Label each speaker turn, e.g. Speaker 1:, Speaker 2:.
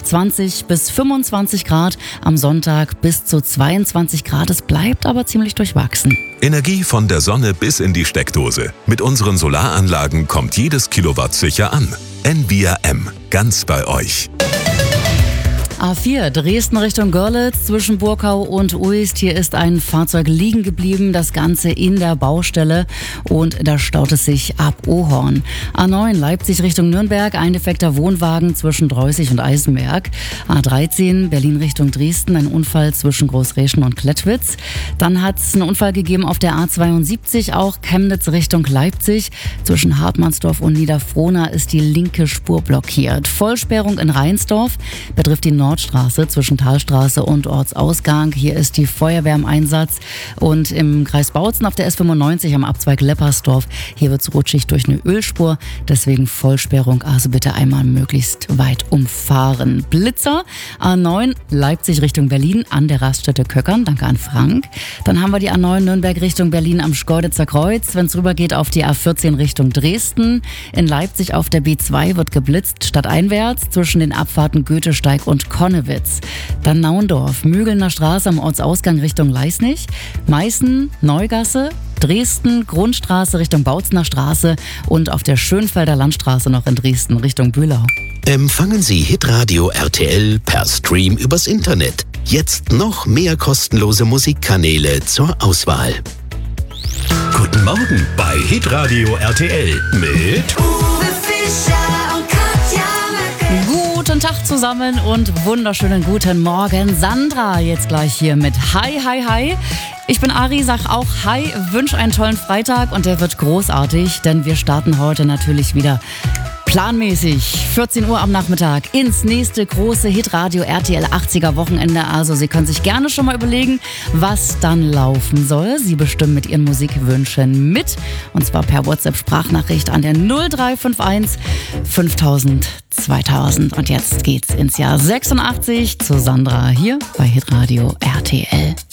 Speaker 1: 20 bis 25 Grad, am Sonntag bis zu 22 Grad. Es bleibt aber ziemlich durchwachsen.
Speaker 2: Energie von der Sonne bis in die Steckdose. Mit unseren Solaranlagen kommt jedes Kilowatt sicher an. NVRM, ganz bei euch.
Speaker 1: A4, Dresden Richtung Görlitz zwischen Burkau und Uist. Hier ist ein Fahrzeug liegen geblieben, das Ganze in der Baustelle und da staut es sich ab Ohorn. A9, Leipzig Richtung Nürnberg, ein defekter Wohnwagen zwischen Dreußig und Eisenberg. A13, Berlin Richtung Dresden, ein Unfall zwischen Großreschen und Klettwitz. Dann hat es einen Unfall gegeben auf der A72, auch Chemnitz Richtung Leipzig. Zwischen Hartmannsdorf und Niederfrohna ist die linke Spur blockiert. Vollsperrung in Rheinsdorf betrifft die Nordstraße zwischen Talstraße und Ortsausgang. Hier ist die Feuerwehr im Einsatz. Und im Kreis Bautzen auf der S95 am Abzweig Leppersdorf, hier wird es rutschig durch eine Ölspur. Deswegen Vollsperrung, also bitte einmal möglichst weit umfahren. Blitzer, A9 Leipzig Richtung Berlin an der Raststätte Köckern. Danke an Frank. Dann haben wir die A9 Nürnberg Richtung Berlin am Schkeuditzer Kreuz. Wenn es rübergeht auf die A14 Richtung Dresden. In Leipzig auf der B2 wird geblitzt, stadteinwärts zwischen den Abfahrten Goethesteig und Konnewitz. Dann Naundorf, Mügelner Straße am Ortsausgang Richtung Leisnig. Meißen, Neugasse, Dresden, Grundstraße Richtung Bautzener Straße und auf der Schönfelder Landstraße noch in Dresden Richtung Bühlau.
Speaker 3: Empfangen Sie Hitradio RTL per Stream übers Internet. Jetzt noch mehr kostenlose Musikkanäle zur Auswahl.
Speaker 4: Guten Morgen bei Hitradio RTL mit
Speaker 5: Uwe Fischer und Katja Möcke.
Speaker 1: Guten Tag zusammen und wunderschönen guten Morgen. Sandra jetzt gleich hier mit Hi, hi, hi. Ich bin Ari, sag auch Hi, wünsche einen tollen Freitag und der wird großartig, denn wir starten heute natürlich wieder planmäßig 14 Uhr am Nachmittag ins nächste große Hitradio RTL 80er Wochenende. Also Sie können sich gerne schon mal überlegen, was dann laufen soll. Sie bestimmen mit Ihren Musikwünschen mit und zwar per WhatsApp-Sprachnachricht an der 0351 5000 2000. Und jetzt geht's ins Jahr 86 zu Sandra hier bei Hitradio RTL.